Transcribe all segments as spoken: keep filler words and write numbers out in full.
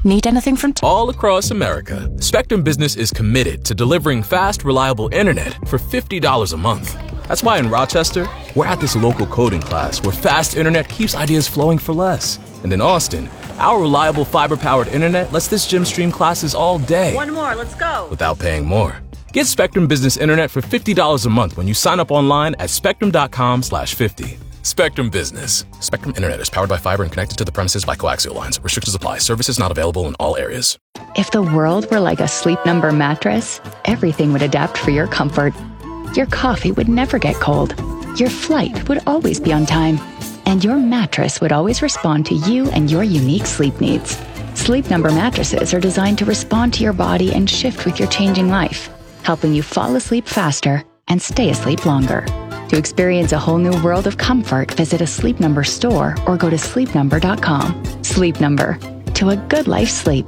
Need anything from... T- All across America, Spectrum Business is committed to delivering fast, reliable internet for fifty dollars a month. That's why in Rochester, we're at this local coding class where fast internet keeps ideas flowing for less. And in Austin, our reliable fiber-powered internet lets this gym stream classes all day. One more, let's go. Without paying more. Get Spectrum Business Internet for fifty dollars a month when you sign up online at spectrum.com slash 50. Spectrum Business. Spectrum Internet is powered by fiber and connected to the premises by coaxial lines. Restrictions apply. Services not available in all areas. If the world were like a Sleep Number mattress, everything would adapt for your comfort. Your coffee would never get cold. Your flight would always be on time. And your mattress would always respond to you and your unique sleep needs. Sleep Number mattresses are designed to respond to your body and shift with your changing life, helping you fall asleep faster and stay asleep longer. To experience a whole new world of comfort, visit a Sleep Number store or go to sleep number dot com. Sleep Number. To a good life sleep.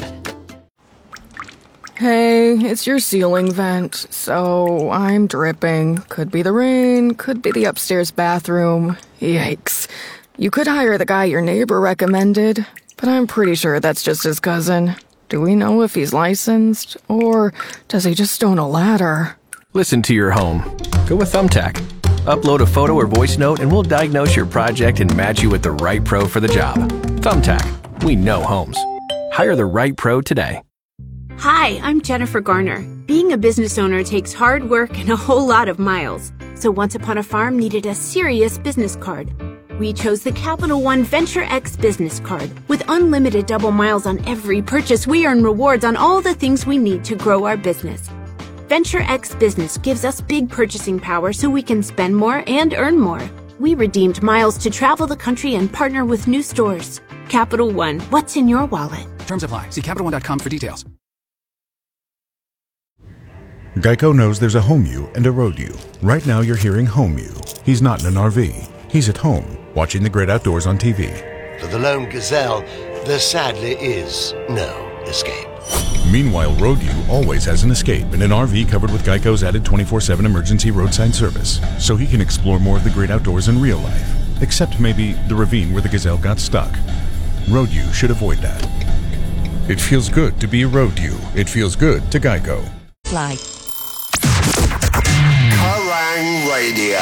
Hey, it's your ceiling vent, so I'm dripping. Could be the rain, could be the upstairs bathroom. Yikes. You could hire the guy your neighbor recommended, but I'm pretty sure that's just his cousin. Do we know if he's licensed, or does he just own a ladder? Listen to your home. Go with Thumbtack. Upload a photo or voice note and we'll diagnose your project and match you with the right pro for the job. Thumbtack. We know homes. Hire the right pro today. Hi, I'm Jennifer Garner. Being a business owner takes hard work and a whole lot of miles. So Once Upon a Farm needed a serious business card. We chose the Capital One Venture X business card. With unlimited double miles on every purchase, we earn rewards on all the things we need to grow our business. Venture X Business gives us big purchasing power so we can spend more and earn more. We redeemed miles to travel the country and partner with new stores. Capital One, what's in your wallet? Terms apply. See Capital One dot com for details. Geico knows there's a home you and a road you. Right now you're hearing home you. He's not in an R V. He's at home, watching the great outdoors on T V. For the lone gazelle, there sadly is no escape. Meanwhile, Road U always has an escape in an R V covered with Geico's added twenty-four seven emergency roadside service, so he can explore more of the great outdoors in real life, except maybe the ravine where the gazelle got stuck. Road U should avoid that. It feels good to be a Road U. It feels good to Geico. Fly. Kerrang Radio.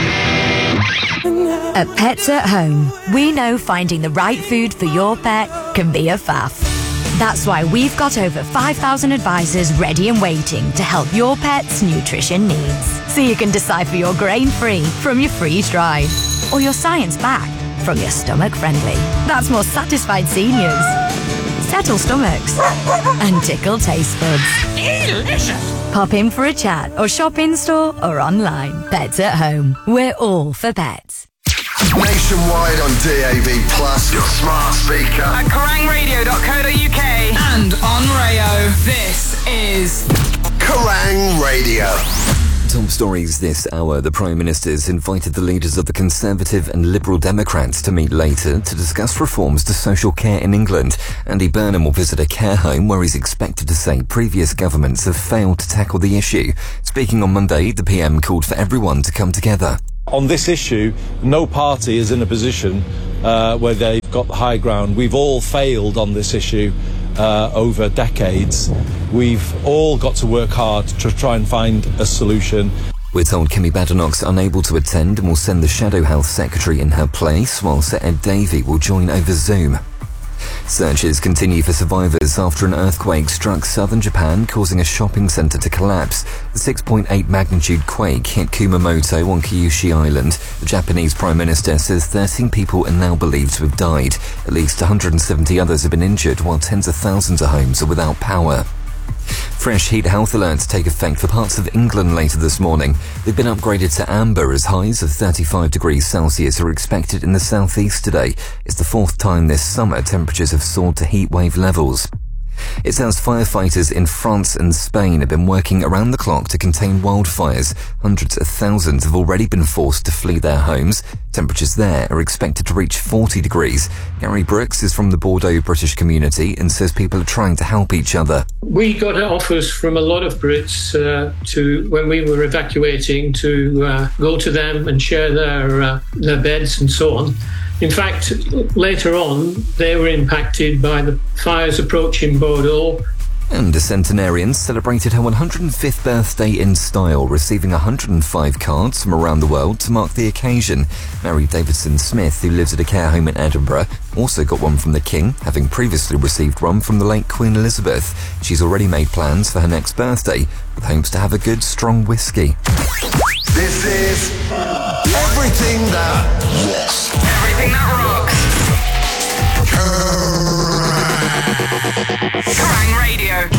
At Pets at Home, we know finding the right food for your pet can be a faff. That's why we've got over five thousand advisors ready and waiting to help your pet's nutrition needs. So you can decipher your grain-free from your freeze-dried, or your science-back from your stomach-friendly. That's more satisfied seniors, settle stomachs, and tickle taste buds. Delicious! Pop in for a chat or shop in-store or online. Pets at Home. We're all for pets. Nationwide on D A B Plus, your smart speaker. At kerrang radio dot co dot uk and on Rayo. This is Kerrang Radio. Top stories this hour. The Prime Minister's invited the leaders of the Conservative and Liberal Democrats to meet later to discuss reforms to social care in England. Andy Burnham will visit a care home where he's expected to say previous governments have failed to tackle the issue. Speaking on Monday, the P M called for everyone to come together. On this issue, no party is in a position uh, where they've got the high ground. We've all failed on this issue uh, over decades. We've all got to work hard to try and find a solution. We're told Kemi Badenoch's unable to attend and will send the Shadow Health Secretary in her place, while Sir Ed Davey will join over Zoom. Searches continue for survivors after an earthquake struck southern Japan, causing a shopping centre to collapse. The six point eight magnitude quake hit Kumamoto on Kyushu Island. The Japanese Prime Minister says thirteen people are now believed to have died. At least one hundred seventy others have been injured, while tens of thousands of homes are without power. Fresh heat health alerts take effect for parts of England later this morning. They've been upgraded to amber as highs of thirty-five degrees Celsius are expected in the southeast today. It's the fourth time this summer temperatures have soared to heatwave levels. It says firefighters in France and Spain have been working around the clock to contain wildfires. Hundreds of thousands have already been forced to flee their homes. Temperatures there are expected to reach forty degrees. Gary Brooks is from the Bordeaux British community and says people are trying to help each other. We got offers from a lot of Brits uh, to, when we were evacuating, to uh, go to them and share their uh, their beds and so on. In fact, later on, they were impacted by the fires approaching Bordeaux. And a centenarian celebrated her one hundred fifth birthday in style, receiving one hundred five cards from around the world to mark the occasion. Mary Davidson Smith, who lives at a care home in Edinburgh, also got one from the King, having previously received one from the late Queen Elizabeth. She's already made plans for her next birthday, with hopes to have a good, strong whiskey. This is everything that yes. Everything that rocks. Kerrang Radio.